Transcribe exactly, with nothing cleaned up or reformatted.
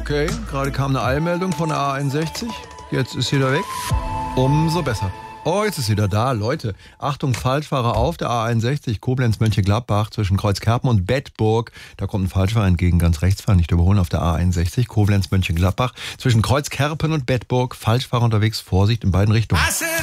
Okay, gerade kam eine Eilmeldung von der A einundsechzig. Jetzt ist sie wieder weg. Umso besser. Oh, jetzt ist sie wieder da. Leute, Achtung, Falschfahrer auf der A einundsechzig, Koblenz-Mönchengladbach zwischen Kreuzkerpen und Bedburg. Da kommt ein Falschfahrer entgegen, ganz rechts fahren, nicht überholen auf der A einundsechzig, Koblenz-Mönchengladbach zwischen Kreuzkerpen und Bedburg. Falschfahrer unterwegs, Vorsicht in beiden Richtungen.